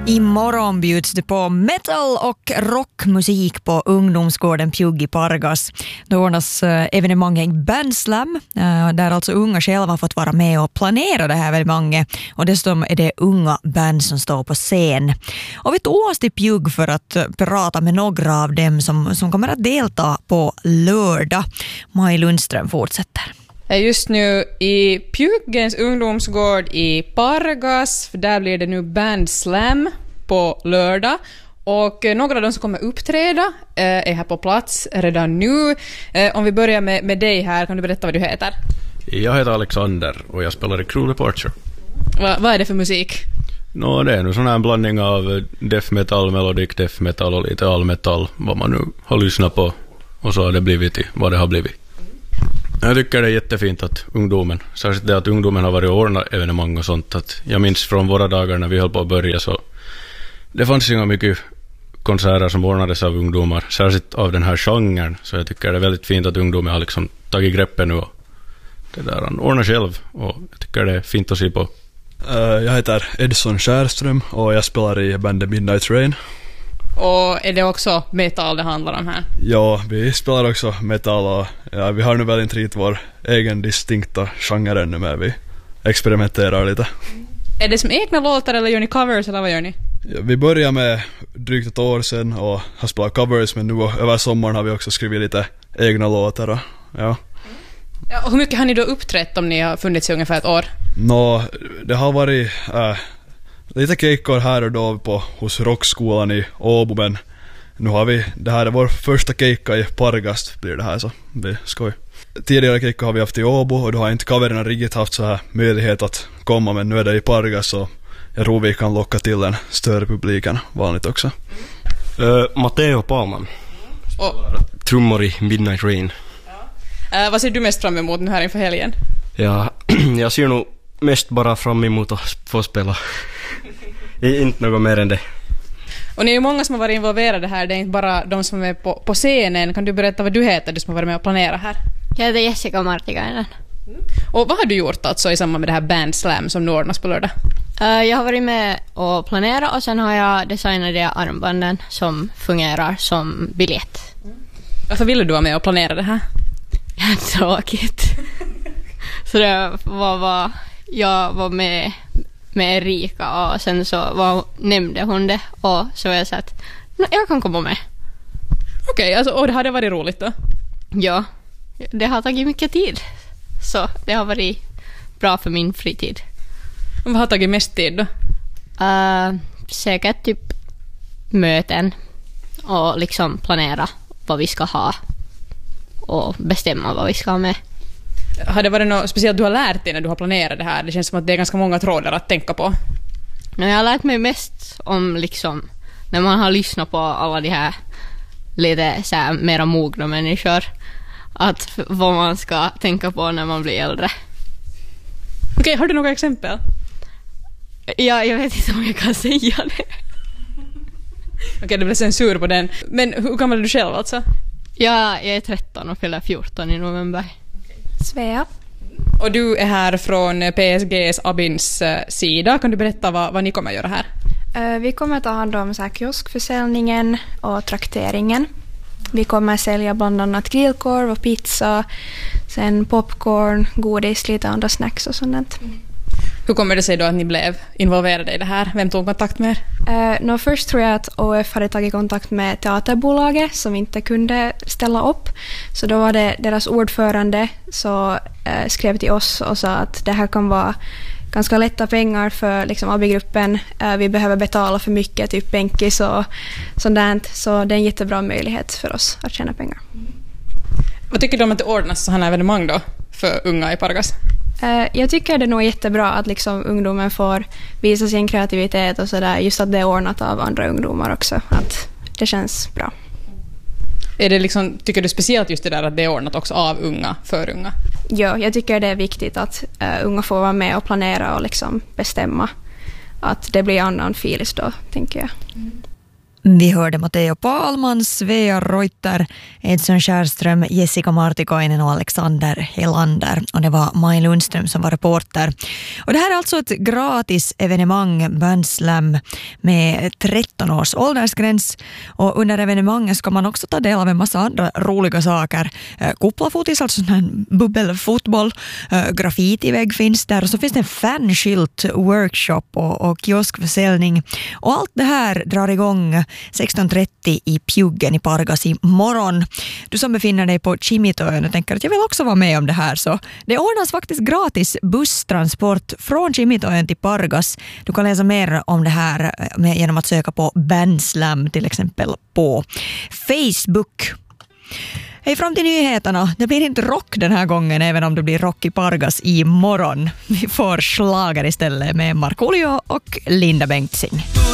Imorgon bjuds det på metal- och rockmusik på ungdomsgården Pjugg i Pargas. Då ordnas evenemanget Bandslam, där alltså unga själva har fått vara med och planera det här evenemanget. Och dessutom är det unga band som står på scen. Och vi tog oss till Pjugg för att prata med några av dem som kommer att delta på lördag. Maj Lundström fortsätter. Just nu i Pjuggens ungdomsgård i Pargas, för där blir det nu Bandslam på lördag. Och några av de som kommer uppträda är här på plats redan nu. Om vi börjar med dig här, kan du berätta vad du heter? Jag heter Alexander och jag spelar i Crew Departure. Vad är det för musik? Det är nu sån här blandning av death metal, melodic death metal och lite all metal, vad man nu har lyssnat på. Och så har det blivit till vad det har blivit. Jag tycker det är jättefint att ungdomen, särskilt det att ungdomen har varit och ordnat evenemang och sånt. Att jag minns från våra dagar när vi höll på att börja, så det fanns inga mycket konserter som ordnades av ungdomar, särskilt av den här genren. Så jag tycker det är väldigt fint att ungdomen har liksom tagit greppet nu och det där han ordnar själv, och jag tycker det är fint att se på. Jag heter Edson Skärström och jag spelar i bandet Midnight Rain. Och är det också metal det handlar om här? Ja, vi spelar också metal och vi har nu väl inte riktigt vår egen distinkta genre ännu, men vi experimenterar lite. Är det som egna låtar eller gör ni covers eller vad gör ni? Ja, vi började med drygt ett år sedan och har spelat covers, men nu över sommaren har vi också skrivit lite egna låtar. Och, ja. Ja, och hur mycket har ni då uppträtt om ni har funnits i ungefär ett år? Det har varit lite kejkor här och då hos rockskolan i Åbo, men nu har vi, det här är vår första kejka i Pargas blir det här, så det är skoj. Tidigare kejkor har vi haft i Åbo och då har inte coverna riktigt haft så här möjlighet att komma, men nu är det i Pargas, så jag tror vi kan locka till en större publik än vanligt också. Matteo Palman, trummor i Midnight Rain. Vad ser du mest fram emot nu här inför helgen? Ja, jag ser nog mest bara fram emot att få spela. Inte något mer än det. Och ni är ju många som har varit involverade här. Det är inte bara de som är på scenen. Kan du berätta vad du heter, du som har varit med och planerat här? Jag heter Jessica Martikainen. Och vad har du gjort alltså i samband med det här Bandslam som nu ordnas på lördag? Jag har varit med och planerat och sen har jag designat de armbanden som fungerar som biljett. Varför ville du vara med och planera det här? Tråkigt. Så det var jag var med Erika och sen så nämnde hon det och så var jag så att jag kan komma med. Okej, alltså, och det hade varit roligt då? Ja, det har tagit mycket tid. Så det har varit bra för min fritid. Och vad har tagit mest tid då? Säkert typ möten och liksom planera vad vi ska ha och bestämma vad vi ska ha med. Har det varit något speciellt du har lärt dig när du har planerat det här? Det känns som att det är ganska många trådar att tänka på. Jag har lärt mig mest om liksom när man har lyssnat på alla de här lite så här mera mogna människor, att vad man ska tänka på när man blir äldre. Okej, har du några exempel? Ja, jag vet inte om jag kan säga det. Okej, det blir censur på den. Men hur gammal är du själv alltså? Ja, jag är 13 och fyller 14 i november. Svea. Och du är här från PSGs Abins sida. Kan du berätta vad ni kommer att göra här? Vi kommer att ta hand om så här kioskförsäljningen och trakteringen. Vi kommer att sälja bland annat grillkorv och pizza, sen popcorn, godis, lite andra snacks och sånt. Hur kommer det sig då att ni blev involverade i det här? Vem tog kontakt med er? Först tror jag att OF hade tagit kontakt med teaterbolaget som inte kunde ställa upp. Så då var det deras ordförande som skrev till oss och sa att det här kan vara ganska lätta pengar för liksom AB-gruppen. Vi behöver betala för mycket, typ bänkis och sånt där. Så det är en jättebra möjlighet för oss att tjäna pengar. Vad tycker du om att det ordnas sådana evenemang då för unga i Pargas? Jag tycker det är nog jättebra att liksom ungdomen får visa sin kreativitet och sådär. Just att det är ordnat av andra ungdomar också. Att det känns bra. Är det liksom, tycker du speciellt just det där att det är ordnat också av unga för unga? Ja, jag tycker det är viktigt att unga får vara med och planera och liksom bestämma. Att det blir annan filis då, tänker jag. Vi hörde Matteo Palman, Svea Reuter, Edson Kärrström, Jessica Martikainen och Alexander Helander. Och det var Maj Lundström som var reporter. Och det här är alltså ett gratis evenemang, Bandslam, med 13 års åldersgräns. Och under evenemanget ska man också ta del av en massa andra roliga saker. Kuplafotis, alltså sån här bubbelfotboll. Graffitivägg finns där. Och så finns det en fanskylt, workshop och kioskförsäljning. Och allt det här drar igång 16.30 i Pjuggen i Pargas i morgon. Du som befinner dig på Kimitoön och tänker att jag vill också vara med om det här, så det ordnas faktiskt gratis busstransport från Kimitoön till Pargas. Du kan läsa mer om det här genom att söka på Bandslam till exempel på Facebook. Hej, fram till nyheterna. Det blir inte rock den här gången, även om det blir rock i Pargas i morgon. Vi får slager istället med Markoolio och Linda Bengtzing.